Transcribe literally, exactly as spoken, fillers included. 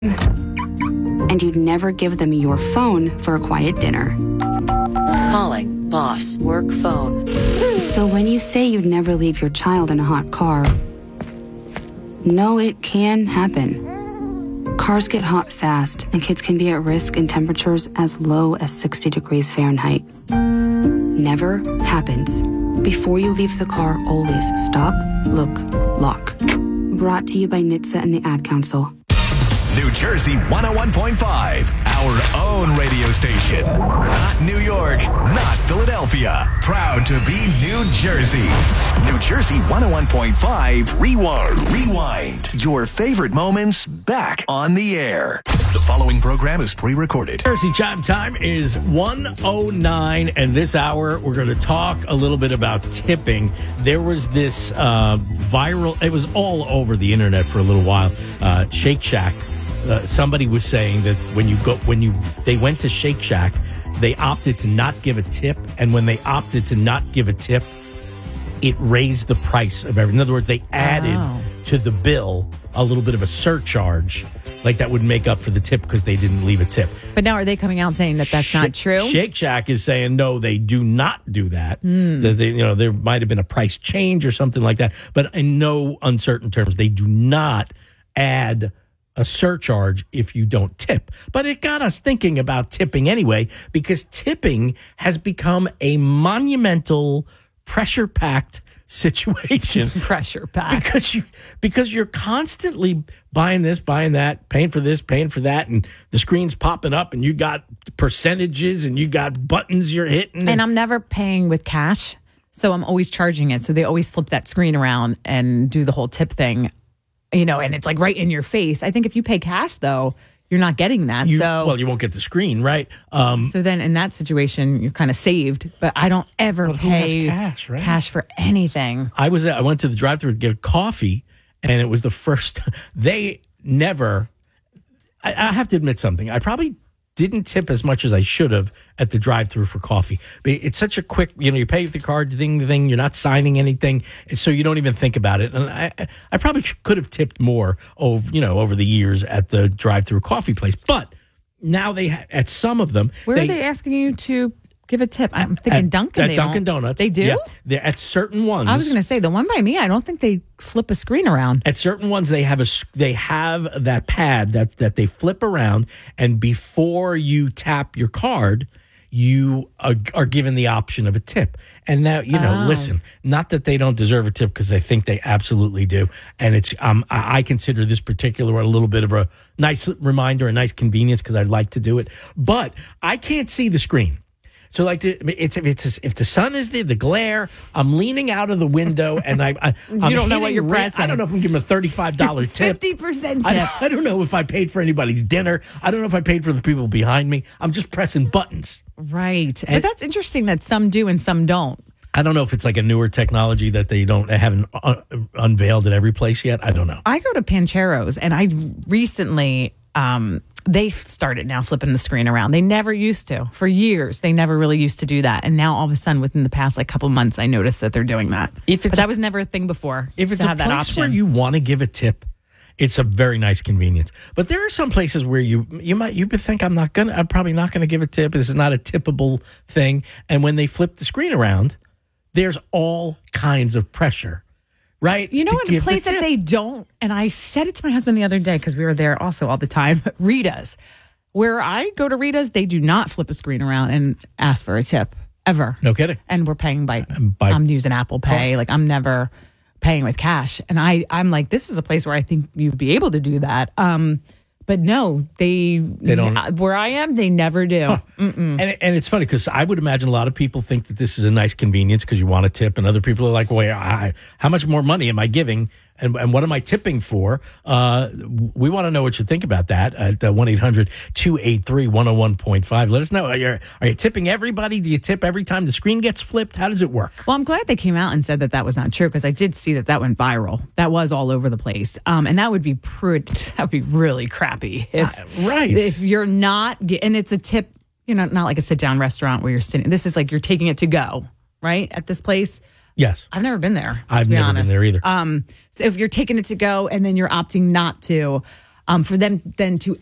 And you'd never give them your phone for a quiet dinner. Calling boss work phone. So when you say you'd never leave your child in a hot car, no, it can happen. Cars get hot fast, and kids can be at risk in temperatures as low as sixty degrees Fahrenheit. Never happens. Before you leave the car, always stop, look, lock. Brought to you by N H T S A and the Ad Council. New Jersey one oh one point five, our own radio station. Not New York, not Philadelphia. Proud to be New Jersey. New Jersey one oh one point five, Rewind. Rewind. Your favorite moments back on the air. The following program is pre-recorded. Jersey Chime Time is one oh nine, and this hour we're going to talk a little bit about tipping. There was this uh, viral, it was all over the internet for a little while, uh, Shake Shack. Uh, somebody was saying that when you go, when you, they went to Shake Shack, they opted to not give a tip. And when they opted to not give a tip, it raised the price of everything. In other words, they added Oh. to the bill a little bit of a surcharge, like that would make up for the tip because they didn't leave a tip. But now are they coming out saying that that's not true? Shake Shack is saying no, they do not do that. Mm. That they, you know, there might have been a price change or something like that, but in no uncertain terms, they do not add a surcharge if you don't tip. But it got us thinking about tipping anyway, because tipping has become a monumental, pressure-packed situation. Pressure pack. Because you because you're constantly buying this, buying that, paying for this, paying for that, and the screen's popping up, and you got percentages, and you got buttons you're hitting. And I'm never paying with cash, so I'm always charging it. So they always flip that screen around and do the whole tip thing. You know, and it's like right in your face. I think if you pay cash, though, you're not getting that. You, so well, you won't get the screen, right? Um, so then in that situation, you're kind of saved. But I don't ever But who has pay cash, right? cash for anything. I was I went to the drive-thru to get coffee, and it was the first. They never. I, I have to admit something. I probably didn't tip as much as I should have at the drive-thru for coffee. But it's such a quick, you know, you pay with the card, thing, thing. You're not signing anything, so you don't even think about it. And I, I probably could have tipped more over, you know, over the years at the drive-thru coffee place. But now they, ha- at some of them, Where are they asking you to give a tip? I'm thinking at, Dunkin'. At they Dunkin' won't. Donuts, They do? Yeah, they're at certain ones. I was going to say, the one by me, I don't think they flip a screen around. At certain ones, they have a they have that pad that that they flip around, and before you tap your card, you are, are given the option of a tip. And now, you know, Oh. listen, not that they don't deserve a tip, because I think they absolutely do. And it's um, I, I consider this particular one a little bit of a nice reminder, a nice convenience, because I'd like to do it, but I can't see the screen. So, like, the, it's if it's if the sun is there, the glare, I'm leaning out of the window, and I, I I'm You don't know what hitting you're re- pressing. I don't know if I'm giving a thirty-five dollars tip. fifty percent tip. I, I don't know if I paid for anybody's dinner. I don't know if I paid for the people behind me. I'm just pressing buttons. Right. And- but that's interesting that some do and some don't. I don't know if it's like a newer technology that they don't they haven't uh, unveiled at every place yet. I don't know. I go to Pancheros, and I recently, um, they've started now flipping the screen around. They never used to. For years, they never really used to do that. And now all of a sudden, within the past like couple months, I noticed that they're doing that. If it's but that a- was never a thing before. If it's to a have that place option. where you want to give a tip, it's a very nice convenience. But there are some places where you you might you would think I'm not gonna I'm probably not gonna give a tip. This is not a tippable thing. And when they flip the screen around, there's all kinds of pressure, right? You know to what? A give the place that tip. they don't, and I said it to my husband the other day because we were there also all the time, Rita's. Where I go to Rita's, they do not flip a screen around and ask for a tip, ever. No kidding. And we're paying by, by- I'm using Apple Pay. Like, I'm never paying with cash. And I, I'm like, this is a place where I think you'd be able to do that. Um, but no, they, They don't- where I am, they never do. And it- and it's funny because I would imagine a lot of people think that this is a nice convenience because you want a tip, and other people are like, "Well, I, how much more money am I giving, and, and what am I tipping for?" Uh, we want to know what you think about that at one eight hundred two eight three one oh one point five. Let us know. Are you, are you tipping everybody? Do you tip every time the screen gets flipped? How does it work? Well, I'm glad they came out and said that that was not true because I did see that that went viral. That was all over the place. Um, and that would be pretty, that would be really crappy. If, Uh, right. If you're not, get- and it's a tip, you know, not like a sit down restaurant where you're sitting. This is like you're taking it to go, right? At this place. Yes. I've never been there. I've to be never honest. been there either. Um, so if you're taking it to go and then you're opting not to, Um, for them then to